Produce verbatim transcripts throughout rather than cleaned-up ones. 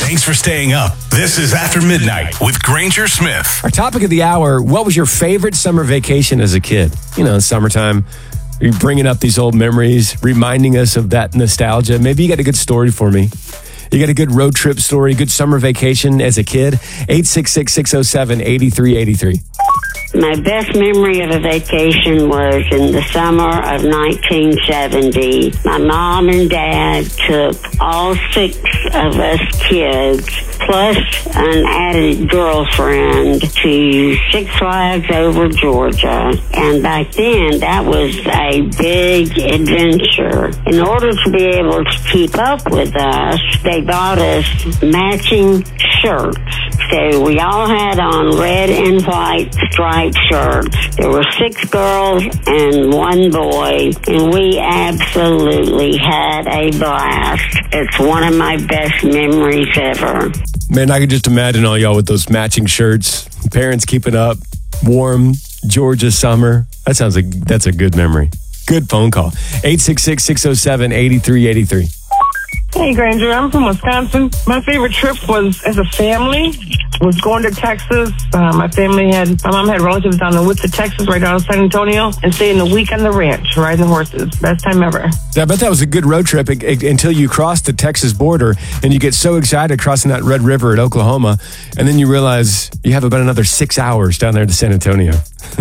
Thanks for staying up. This is After Midnight with Granger Smith. Our topic of the hour, what was your favorite summer vacation as a kid? You know, summertime, you're bringing up these old memories, reminding us of that nostalgia. Maybe you got a good story for me. You got a good road trip story, good summer vacation as a kid? eight six six, six oh seven, eight three eight three. My best memory of a vacation was in the summer of nineteen seventy. My mom and dad took all six of us kids, plus an added girlfriend, to Six Flags over Georgia. And back then, that was a big adventure. In order to be able to keep up with us, they bought us matching shirts. So we all had on red and white striped shirts. There were six girls and one boy, and we absolutely had a blast. It's one of my best memories ever. Man, I could just imagine all y'all with those matching shirts, parents keeping up, warm Georgia summer. That sounds like that's a good memory. Good phone call. eight six six, six oh seven, eight three eight three. Hey, Granger, I'm from Wisconsin. My favorite trip was, as a family, was going to Texas. Uh, my family had, my mom had relatives down in Wichita, Texas, right out of San Antonio, and staying a week on the ranch, riding the horses. Best time ever. Yeah, I bet that was a good road trip until you crossed the Texas border and you get so excited crossing that Red River at Oklahoma, and then you realize you have about another six hours down there to San Antonio.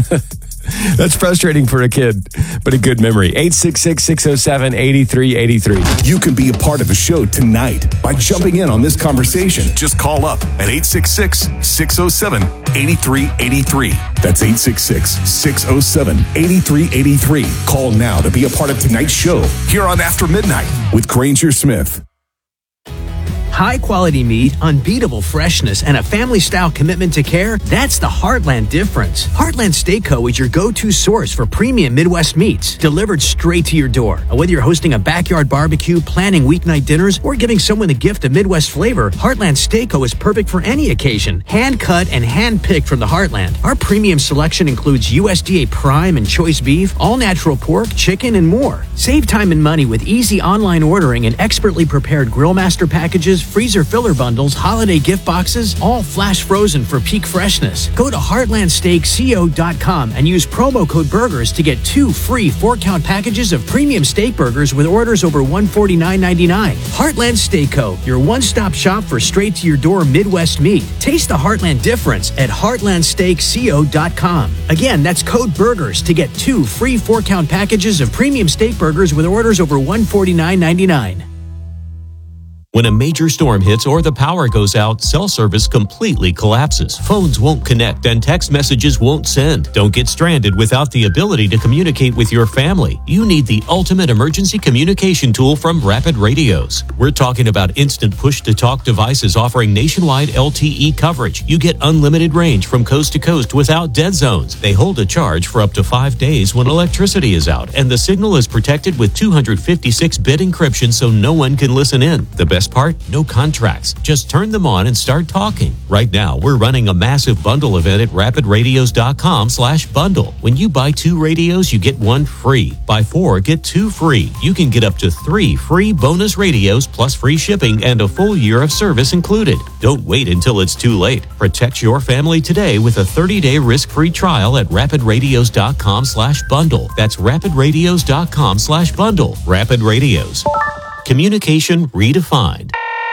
That's frustrating for a kid, but a good memory. eight six six, six oh seven, eight three eight three. You can be a part of the show tonight by jumping in on this conversation. Just call up at eight six six, six oh seven, eight three eight three. That's eight six six, six oh seven, eight three eight three. Call now to be a part of tonight's show here on After Midnight with Granger Smith. High-quality meat, unbeatable freshness, and a family-style commitment to care, that's the Heartland difference. Heartland Steak Co. is your go-to source for premium Midwest meats, delivered straight to your door. Whether you're hosting a backyard barbecue, planning weeknight dinners, or giving someone a gift of Midwest flavor, Heartland Steak Co. is perfect for any occasion. Hand-cut and hand-picked from the Heartland. Our premium selection includes U S D A Prime and Choice Beef, all-natural pork, chicken, and more. Save time and money with easy online ordering and expertly prepared Grill Master packages, freezer filler bundles, holiday gift boxes, all flash frozen for peak freshness. Go to heartland steak co dot com and use promo code BURGERS to get two free four-count packages of premium steak burgers with orders over one hundred forty-nine ninety-nine. Heartland Steak Co., your one-stop shop for straight-to-your-door Midwest meat. Taste the Heartland difference at heartland steak co dot com. Again, that's code BURGERS to get two free four-count packages of premium steak burgers with orders over one hundred forty-nine ninety-nine. When a major storm hits or the power goes out, cell service completely collapses. Phones won't connect and text messages won't send. Don't get stranded without the ability to communicate with your family. You need the ultimate emergency communication tool from Rapid Radios. We're talking about instant push-to-talk devices offering nationwide L T E coverage. You get unlimited range from coast to coast without dead zones. They hold a charge for up to five days when electricity is out, and the signal is protected with two fifty-six bit encryption so no one can listen in. The best part? No contracts. Just turn them on and start talking. Right now, we're running a massive bundle event at rapid radios dot com slash bundle. When you buy two radios, you get one free. Buy four, get two free. You can get up to three free bonus radios plus free shipping and a full year of service included. Don't wait until it's too late. Protect your family today with a thirty-day risk-free trial at rapid radios dot com slash bundle. That's rapid radios dot com slash bundle. Rapid Radios. Communication redefined.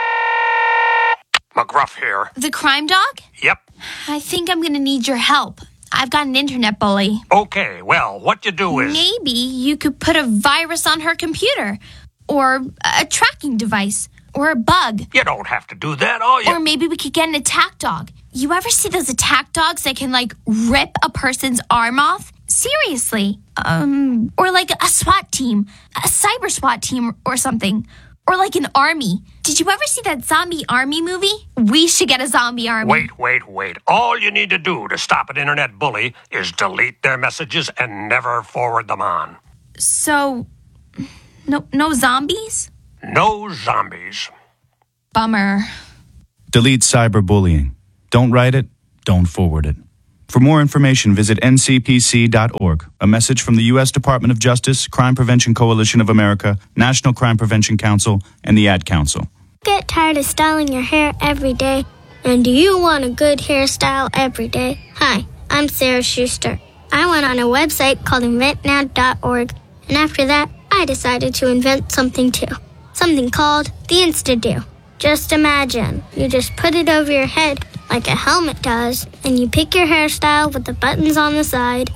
McGruff here. The crime dog? Yep. I think I'm going to need your help. I've got an internet bully. Okay, well, what you do is... Maybe you could put a virus on her computer. Or a tracking device. Or a bug. You don't have to do that, all you... Or maybe we could get an attack dog. You ever see those attack dogs that can, like, rip a person's arm off? Seriously. Um, or like a SWAT team, a cyber SWAT team or something. Or like an army. Did you ever see that zombie army movie? We should get a zombie army. Wait, wait, wait. All you need to do to stop an internet bully is delete their messages and never forward them on. So, no, no zombies? No zombies. Bummer. Delete cyberbullying. Don't write it, don't forward it. For more information, visit N C P C dot org. A message from the U S Department of Justice, Crime Prevention Coalition of America, National Crime Prevention Council, and the Ad Council. get tired of styling your hair every day? And do you want a good hairstyle every day? Hi, I'm Sarah Schuster. I went on a website called invent now dot org, and after that, I decided to invent something too. Something called the Insta-Do. Just imagine, you just put it over your head like a helmet does, and you pick your hairstyle with the buttons on the side,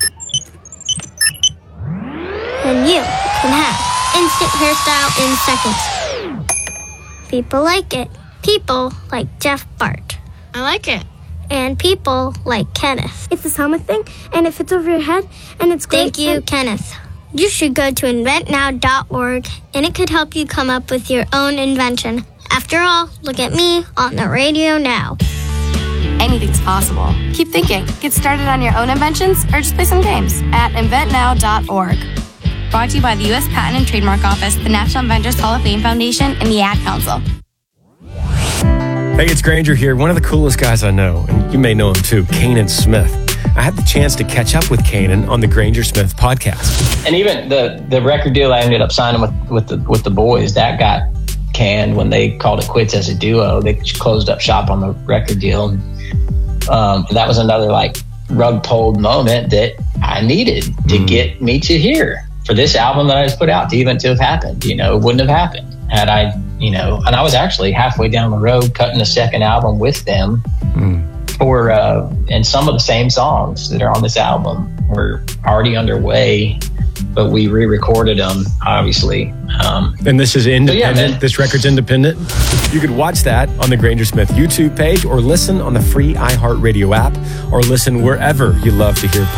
and you can have instant hairstyle in seconds. People like it. People like Jeff Bart. I like it. And people like Kenneth. It's this helmet thing, and it fits over your head, and it's great. Thank you, and- Kenneth. You should go to invent now dot org, and it could help you come up with your own invention. After all, look at me on the radio now. Anything's possible. Keep thinking. Get started on your own inventions or just play some games at invent now dot org. Brought to you by the U S Patent and Trademark Office, the National Inventors Hall of Fame Foundation, and the Ad Council. Hey, it's Granger here. One of the coolest guys I know, and you may know him too, Kanan Smith. I had the chance to catch up with Kanan on the Granger Smith podcast. And even the, the record deal I ended up signing with, with the with the boys, that got canned when they called it quits as a duo. They closed up shop on the record deal. Um, and that was another like rug pulled moment that I needed to mm. get me to here for this album that I just put out to even to have happened. You know, it wouldn't have happened had I, you know, and I was actually halfway down the road cutting a second album with them. Mm. For, uh, and some of the same songs that are on this album were already underway, but we re-recorded them, obviously. Um, and this is independent? So yeah, this record's independent? You could watch that on the Granger Smith YouTube page or listen on the free iHeartRadio app or listen wherever you love to hear podcasts.